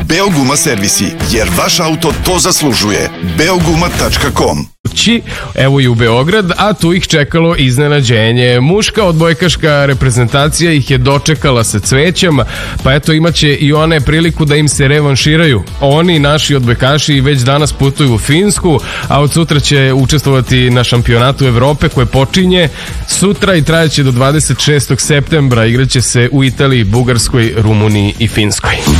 Beoguma servisi, jer vaš auto to zaslužuje. Beoguma.com. Evo i u Beograd, a tu ih čekalo iznenađenje. Muška odbojkaška reprezentacija ih je dočekala sa cvećem, pa eto imaće i one priliku da im se revanširaju. Oni, naši odbojkaši, već danas putuju u Finsku, a od sutra će učestvovati na šampionatu Evrope koje počinje sutra i trajeće do 26. septembra. Igraće se u Italiji, Bugarskoj, Rumuniji i Finskoj.